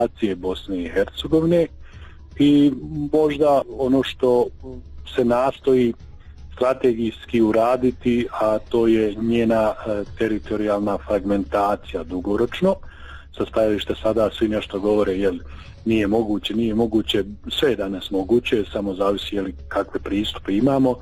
demokratizacije Bosne i Hercegovine i možda ono što se nastoji strategijski uraditi, a to je njena teritorijalna fragmentacija dugoročno. Sa stajališta sada svi nešto govore, jel nije moguće, sve je danas moguće, samo zavisi jeli kakve pristupe imamo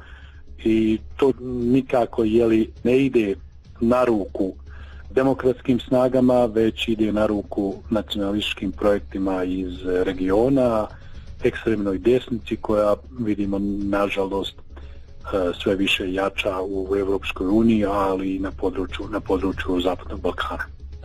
i to nikako jeli ne ide na ruku demokratskim snagama, već ide na ruku nacionalističkim projektima iz regiona, ekstremnoj desnici koja vidimo nažalost sve više jača u Europskoj uniji, ali i na području Zapadnog Balkana.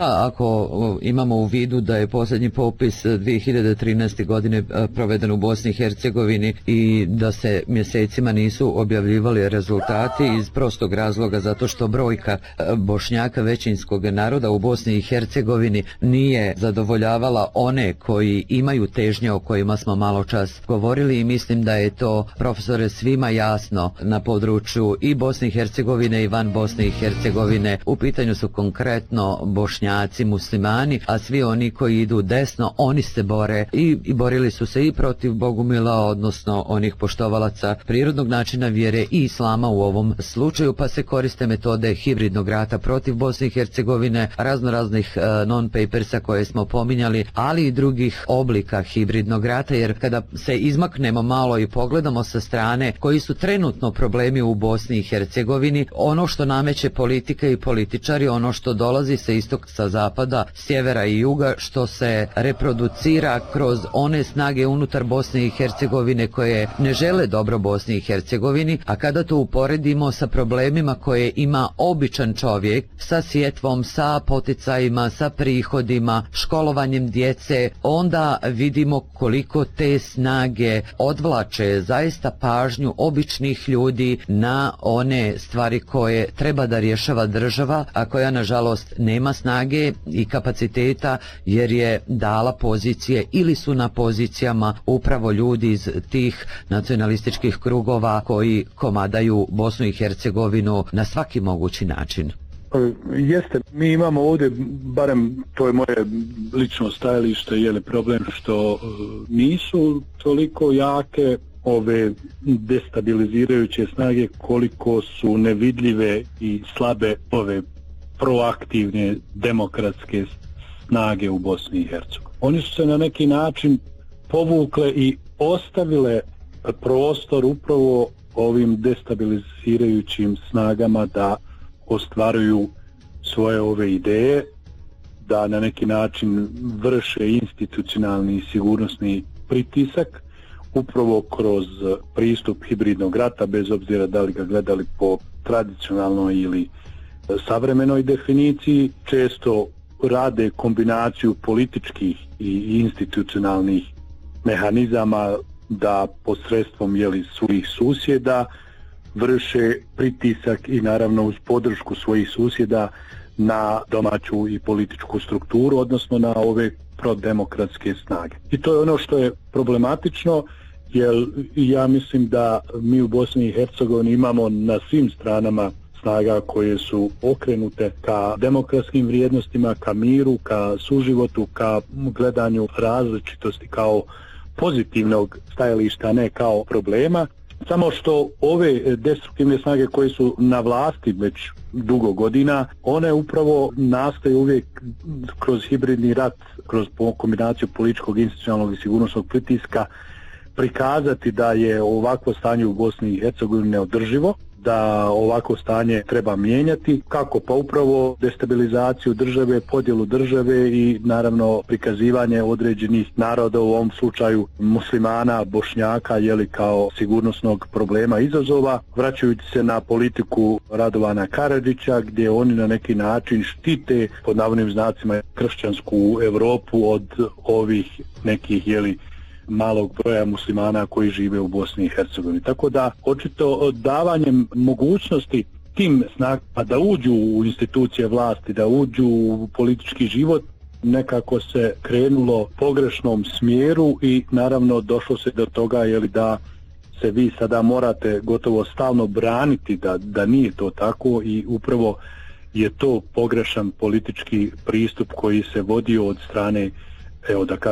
Ako imamo u vidu da je posljednji popis 2013. godine proveden u Bosni i Hercegovini i da se mjesecima nisu objavljivali rezultati iz prostog razloga zato što brojka Bošnjaka većinskog naroda u Bosni i Hercegovini nije zadovoljavala one koji imaju težnje o kojima smo malo čas govorili i mislim da je to, profesore, svima jasno na području i Bosne i Hercegovine i van Bosne i Hercegovine. U pitanju su konkretno Bošnjaci, muslimani, a svi oni koji idu desno, oni se bore i borili su se i protiv Bogumila, odnosno onih poštovalaca prirodnog načina vjere i islama u ovom slučaju, pa se koriste metode hibridnog rata protiv Bosne i Hercegovine, raznoraznih non-papersa koje smo pominjali, ali i drugih oblika hibridnog rata, jer kada se izmaknemo malo i pogledamo sa strane koji su trenutno problemi u Bosni i Hercegovini, ono što nameće politika i političari, ono što dolazi sa istoka, sa zapada, sjevera i juga, što se reproducira kroz one snage unutar Bosne i Hercegovine koje ne žele dobro Bosni i Hercegovini, a kada to uporedimo sa problemima koje ima običan čovjek, sa sjetvom, sa poticajima, sa prihodima, školovanjem djece, onda vidimo koliko te snage odvlače zaista pažnju običnih ljudi na one stvari koje treba da rješava država, a koja nažalost nema snage i kapaciteta jer je dala pozicije ili su na pozicijama upravo ljudi iz tih nacionalističkih krugova koji komadaju Bosnu i Hercegovinu na svaki mogući način. Jeste, mi imamo ovdje, barem to je moje lično stajalište, je li problem što nisu toliko jake ove destabilizirajuće snage koliko su nevidljive i slabe ove proaktivne demokratske snage u Bosni i Hercegovini. Oni su se na neki način povukle i ostavile prostor upravo ovim destabilizirajućim snagama da ostvaruju svoje ove ideje, da na neki način vrše institucionalni i sigurnosni pritisak upravo kroz pristup hibridnog rata, bez obzira da li ga gledali po tradicionalnoj ili savremenoj definiciji. Često rade kombinaciju političkih i institucionalnih mehanizama da posredstvom svojih susjeda vrše pritisak i naravno uz podršku svojih susjeda na domaću i političku strukturu, odnosno na ove prodemokratske snage. I to je ono što je problematično, jer ja mislim da mi u Bosni i Hercegovini imamo na svim stranama snaga koje su okrenute ka demokratskim vrijednostima, ka miru, ka suživotu, ka gledanju različitosti kao pozitivnog stajališta, ne kao problema. Samo što ove destruktivne snage koje su na vlasti već dugo godina, one upravo nastoje uvijek kroz hibridni rat, kroz kombinaciju političkog, institucionalnog i sigurnosnog pritiska prikazati da je ovakvo stanje u Bosni i Hercegovini neodrživo, da ovako stanje treba mijenjati. Kako? Pa upravo destabilizaciju države, podjelu države i naravno prikazivanje određenih naroda, u ovom slučaju muslimana, Bošnjaka, kao sigurnosnog problema, izazova, vraćajući se na politiku Radovana Karadžića, gdje oni na neki način štite, pod navodnim znacima, kršćansku Europu od ovih nekih malog broja muslimana koji žive u Bosni i Hercegovini. Tako da očito davanjem mogućnosti tim snagama da uđu u institucije vlasti, da uđu u politički život, nekako se krenulo pogrešnom smjeru i naravno došlo se do toga da se vi sada morate gotovo stalno braniti da nije to tako i upravo je to pogrešan politički pristup koji se vodio od strane, da kažem,